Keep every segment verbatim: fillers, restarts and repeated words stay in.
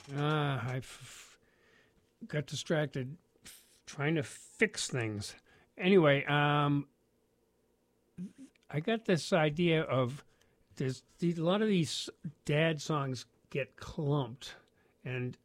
Uh, I f- got distracted f- trying to fix things. Anyway, um, I got this idea of there's the, a lot of these dad songs get clumped, and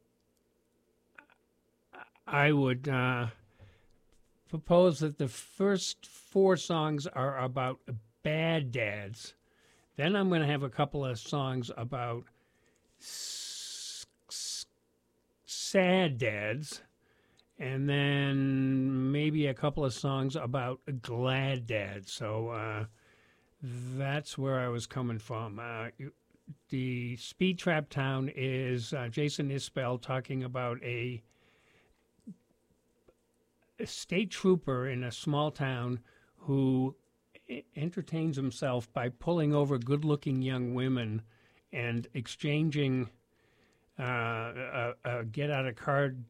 I would uh, propose that the first four songs are about bad dads. Then I'm going to have a couple of songs about s- s- sad dads, and then maybe a couple of songs about glad dads. So uh, that's where I was coming from. Uh, the Speed Trap Town is uh, Jason Isbell talking about a, a state trooper in a small town who e- entertains himself by pulling over good-looking young women and exchanging uh, a, a get-out-of-card,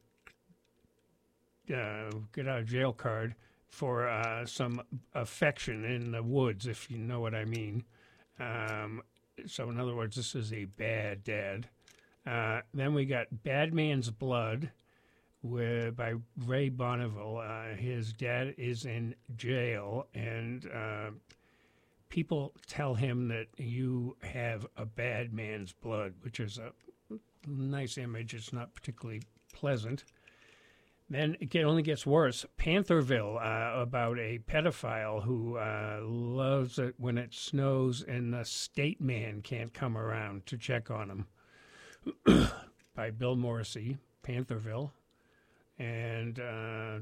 uh, get-out-of-jail card for uh, some affection in the woods, if you know what I mean. Um, so, in other words, this is a bad dad. Uh, then we got Bad Man's Blood with, by Ray Bonneville. Uh, his dad is in jail, and uh, people tell him that you have a bad man's blood, which is a nice image. It's not particularly pleasant. Then it get, only gets worse. Pantherville, uh, about a pedophile who uh, loves it when it snows and the state man can't come around to check on him, by Bill Morrissey, Pantherville. And uh,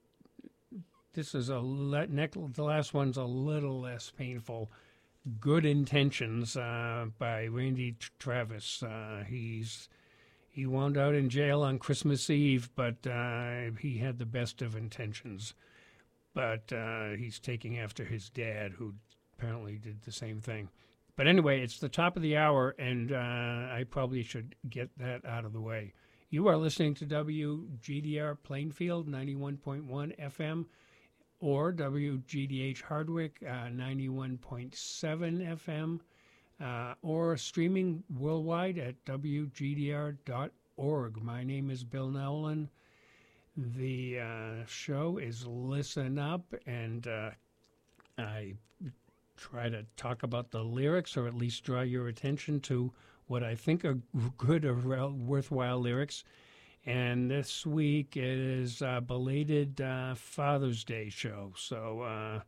this is a le- neck, the last one's a little less painful. Good Intentions uh, by Randy Travis. Uh, he's he wound out in jail on Christmas Eve, but uh, he had the best of intentions. But uh, he's taking after his dad, who apparently did the same thing. But anyway, it's the top of the hour, and uh, I probably should get that out of the way. You are listening to W G D R Plainfield ninety-one point one F M or W G D H Hardwick uh, ninety-one point seven F M uh, or streaming worldwide at W G D R dot org. My name is Bill Nolan. The uh, show is Listen Up, and uh, I try to talk about the lyrics or at least draw your attention to what I think are good or worthwhile lyrics. And this week is a belated uh, Father's Day show. So uh,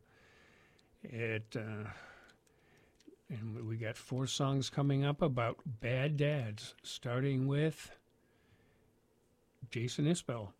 it uh, and we got four songs coming up about bad dads, starting with Jason Isbell.